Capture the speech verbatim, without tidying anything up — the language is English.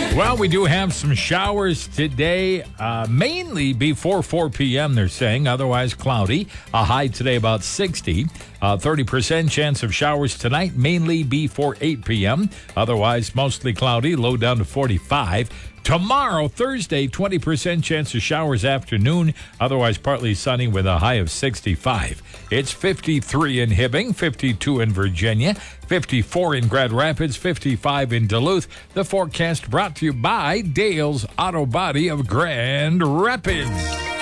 Well, we do have some showers today, uh, mainly before four p.m., they're saying. Otherwise, cloudy. A high today about sixty. Uh, thirty percent chance of showers tonight, mainly before eight p.m. Otherwise, mostly cloudy, low down to forty-five. Tomorrow, Thursday, twenty percent chance of showers afternoon. Otherwise, partly sunny with a high of sixty-five. It's fifty-three in Hibbing, fifty-two in Virginia, fifty-four in Grand Rapids, fifty-five in Duluth. The forecast brought to you by Dale's Auto Body of Grand Rapids.